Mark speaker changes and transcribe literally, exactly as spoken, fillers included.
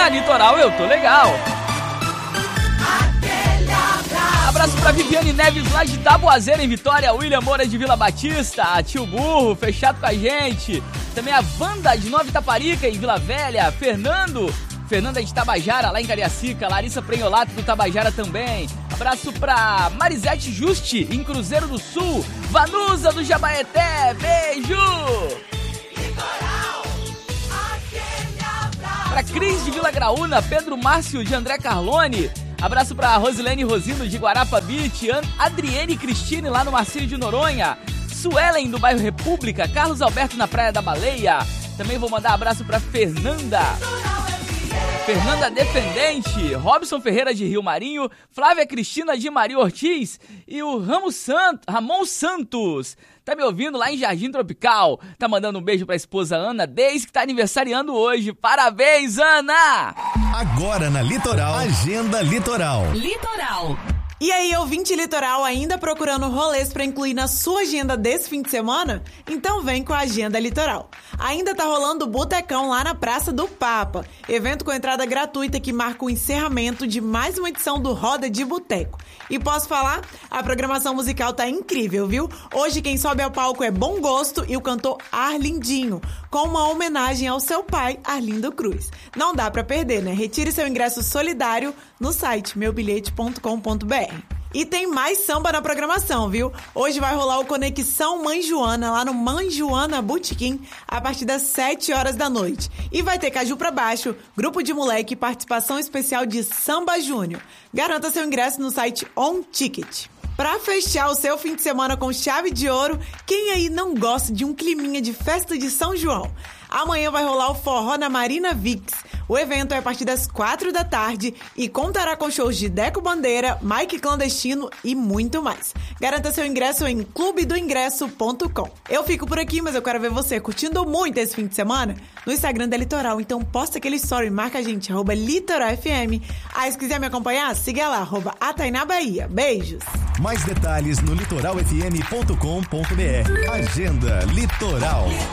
Speaker 1: na Litoral eu tô legal. Abraço pra Viviane Neves lá de Taboazeira, em Vitória. William Moura de Vila Batista. Tio Burro, fechado com a gente. Também a Wanda de Nova Itaparica, em Vila Velha. Fernando, Fernanda de Tabajara, lá em Cariacica. Larissa Prenholato do Tabajara também. Abraço pra Marisete Juste, em Cruzeiro do Sul. Vanusa do Jabaeté, beijo! Pra Cris de Vila Graúna, Pedro Márcio de André Carlone. Abraço pra Rosilene Rosino de Guarapa Beach, Adriene Cristine lá no Marcílio de Noronha, Suelen do bairro República, Carlos Alberto na Praia da Baleia. Também vou mandar abraço pra Fernanda. Fernanda Defendente, Robson Ferreira de Rio Marinho, Flávia Cristina de Maria Ortiz e o Ramos Sant, Ramon Santos. Tá me ouvindo lá em Jardim Tropical. Tá mandando um beijo pra esposa Ana Deis, que tá aniversariando hoje. Parabéns, Ana!
Speaker 2: Agora na Litoral, Agenda Litoral.
Speaker 3: Litoral.
Speaker 4: E aí, ouvinte litoral, ainda procurando rolês para incluir na sua agenda desse fim de semana? Então vem com a Agenda Litoral. Ainda tá rolando o Botecão lá na Praça do Papa, evento com entrada gratuita que marca o encerramento de mais uma edição do Roda de Boteco. E posso falar? A programação musical tá incrível, viu? Hoje quem sobe ao palco é Bom Gosto e o cantor Arlindinho, com uma homenagem ao seu pai, Arlindo Cruz. Não dá pra perder, né? Retire seu ingresso solidário no site meu bilhete ponto com ponto b r. E tem mais samba na programação, viu? Hoje vai rolar o Conexão Mãe Joana, lá no Mãe Joana Botequim, a partir das sete horas da noite. E vai ter Caju Pra Baixo, Grupo de Moleque e participação especial de Samba Júnior. Garanta seu ingresso no site On Ticket. Pra fechar o seu fim de semana com chave de ouro, quem aí não gosta de um climinha de festa de São João? Amanhã vai rolar o Forró na Marina Vix. O evento é a partir das quatro da tarde e contará com shows de Deco Bandeira, Mike Clandestino e muito mais. Garanta seu ingresso em clube do ingresso ponto com. Eu fico por aqui, mas eu quero ver você curtindo muito esse fim de semana no Instagram da Litoral. Então posta aquele story, marca a gente, arroba Litoral F M. Aí se quiser me acompanhar, siga lá, arroba Atainá Bahia. Beijos!
Speaker 2: Mais detalhes no litoral f m ponto com ponto b r. Agenda Litoral.